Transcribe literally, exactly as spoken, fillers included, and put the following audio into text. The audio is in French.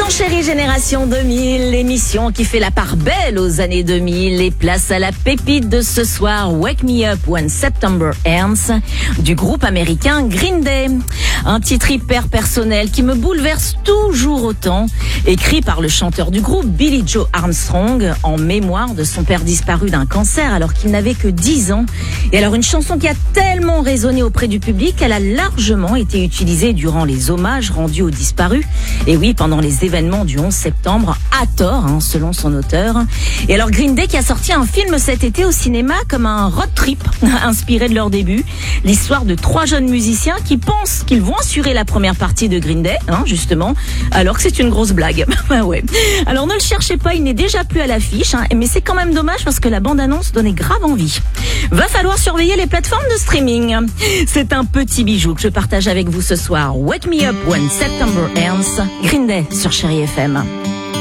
dans Chérie Génération deux mille, l'émission qui fait la part belle aux années deux mille et place à la pépite de ce soir, Wake Me Up When September Ends, du groupe américain Green Day. Un titre hyper personnel qui me bouleverse toujours autant, écrit par le chanteur du groupe Billy Joe Armstrong en mémoire de son père disparu d'un cancer alors qu'il n'avait que dix ans. Et alors une chanson qui a tellement résonné auprès du public qu'elle a largement été utilisée durant les hommages rendus aux disparus. Et oui, pendant les événements du onze septembre, à tort, hein, selon son auteur. Et alors Green Day qui a sorti un film cet été au cinéma comme un road trip inspiré de leur début. L'histoire de trois jeunes musiciens qui pensent qu'ils vont assurer la première partie de Green Day, hein, justement, alors que c'est une grosse blague. Ouais. Alors ne le cherchez pas, il n'est déjà plus à l'affiche, hein, mais c'est quand même dommage parce que la bande-annonce donnait grave envie. Va falloir surveiller les plateformes de streaming. C'est un petit bijou que je partage avec vous ce soir. Wake Me Up When September Ends, Green Day sur Chérie F M.